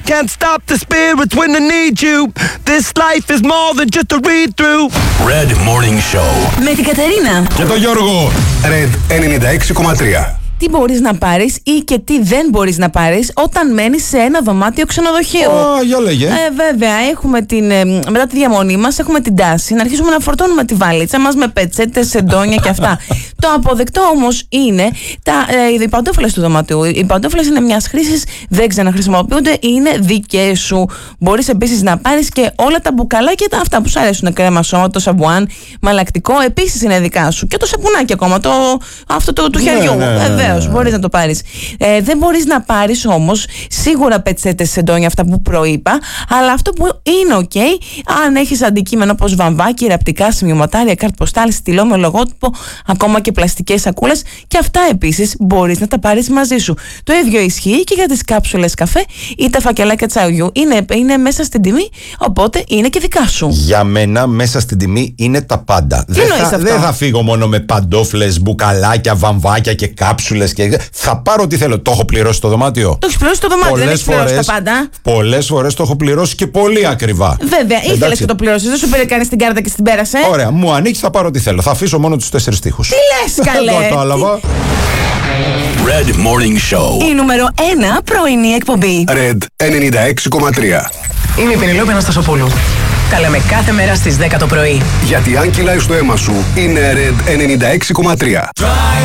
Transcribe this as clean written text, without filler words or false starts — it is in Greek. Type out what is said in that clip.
Can't stop the spirits when they need you. This life is more than just a read-through. Red Morning Show. Με την Κατερίνα και τον Γιώργο. Red 96,3. Τι μπορείς να πάρεις ή και τι δεν μπορείς να πάρεις όταν μένεις σε ένα δωμάτιο ξενοδοχείου. Για λέγε. Βέβαια, έχουμε μετά τη διαμονή μας έχουμε την τάση να αρχίσουμε να φορτώνουμε τη βαλίτσα μας με πετσέτες, σεντόνια και αυτά. Το αποδεκτό όμως είναι οι παντόφλες του δωματιού. Οι παντόφλες είναι μιας χρήσης, δεν ξαναχρησιμοποιούνται, είναι δικές σου. Μπορείς επίσης να πάρεις και όλα τα μπουκαλάκια, αυτά που σου αρέσουν, κρέμα σώμα, το σαμπουάν, μαλακτικό, επίσης είναι δικά σου. Και το σαπουνάκι ακόμα, αυτό του χεριού. Βεβαίως, μπορείς να το πάρεις. Δεν μπορείς να πάρεις όμως σίγουρα πετσέτες, σεντόνια, αυτά που προείπα, αλλά αυτό που είναι ok, αν έχεις αντικείμενο όπως βαμβάκι, ραπτικά, σημειωματάρια, κάρτ ποστάλ, στυλό με λογότυπο, ακόμα και πλαστικές σακούλες, και αυτά επίσης μπορείς να τα πάρεις μαζί σου. Το ίδιο ισχύει και για τις κάψουλες καφέ ή τα φακελάκια τσαγιού. Είναι μέσα στην τιμή, οπότε είναι και δικά σου. Για μένα μέσα στην τιμή είναι τα πάντα. Δεν θα φύγω μόνο με παντόφλες, μπουκαλάκια, βαμβάκια και κάψουλες. Θα πάρω ό,τι θέλω. Το έχω πληρώσει το δωμάτιο. Το έχεις πληρώσει το δωμάτιο, δεν έχεις πληρώσει τα πάντα. Πολλές φορές το έχω πληρώσει και πολύ ακριβά. Βέβαια, ήθελες και το πληρώσεις. Δεν σου πήρε κανείς την κάρτα και στην πέρασε. Ωραία, μου ανοίξει, θα πάρω ό,τι θέλω. Θα αφήσω μόνο τους 4 τοίχους. Τι λες, καλέ. Δεν κατάλαβα. Red Morning Show. Η νούμερο 1 πρωινή εκπομπή. Red 96,3. Είμαι η Πενελόπη Αναστασοπούλου. Τα λέμε κάθε μέρα στις 10 το πρωί. Γιατί αν κυλάει στο αίμα σου, είναι Red 96,3.